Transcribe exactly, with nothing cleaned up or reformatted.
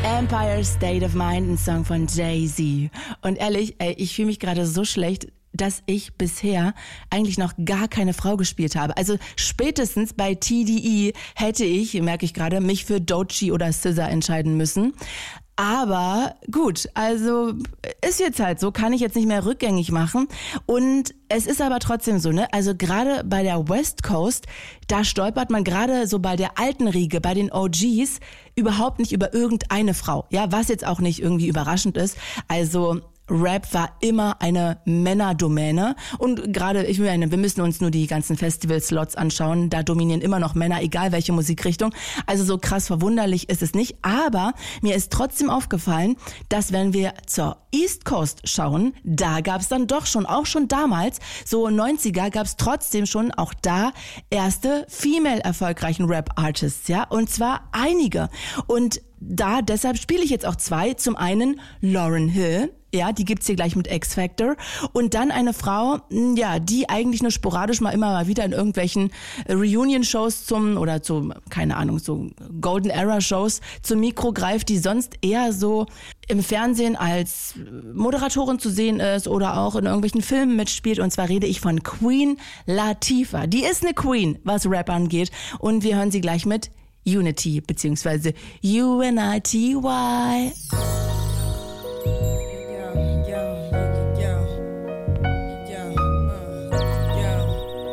Empire State of Mind, ein Song von Jay-Z. Und ehrlich, ey, ich fühle mich gerade so schlecht, dass ich bisher eigentlich noch gar keine Frau gespielt habe. Also spätestens bei T D E hätte ich, merke ich gerade, mich für Doechii oder S Z A entscheiden müssen. Aber gut, also ist jetzt halt so, kann ich jetzt nicht mehr rückgängig machen. Und es ist aber trotzdem so, ne? Also gerade bei der West Coast, da stolpert man gerade so bei der alten Riege, bei den O Gs, überhaupt nicht über irgendeine Frau. Ja, was jetzt auch nicht irgendwie überraschend ist. Also Rap war immer eine Männerdomäne und gerade, ich meine, wir müssen uns nur die ganzen Festival-Slots anschauen, da dominieren immer noch Männer, egal welche Musikrichtung, also so krass verwunderlich ist es nicht, aber mir ist trotzdem aufgefallen, dass wenn wir zur East Coast schauen, da gab es dann doch schon, auch schon damals, so neunziger, gab es trotzdem schon auch da erste female erfolgreichen Rap-Artists, ja, und zwar einige und da, deshalb spiele ich jetzt auch zwei. Zum einen Lauryn Hill, ja, die gibt's hier gleich mit X-Factor. Und dann eine Frau, ja, die eigentlich nur sporadisch mal immer mal wieder in irgendwelchen Reunion-Shows zum, oder zu, keine Ahnung, so Golden Era-Shows zum Mikro greift, die sonst eher so im Fernsehen als Moderatorin zu sehen ist oder auch in irgendwelchen Filmen mitspielt. Und zwar rede ich von Queen Latifah. Die ist eine Queen, was Rap angeht. Und wir hören sie gleich mit Unity, beziehungsweise U N I T Y.